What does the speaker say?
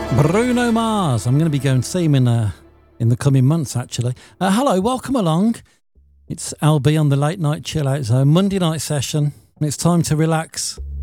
Bruno Mars. I'm going to be going to see him in the coming months, actually. Hello, welcome along. It's LB on the Late Night Chill Out Zone, Monday night session. And it's time to relax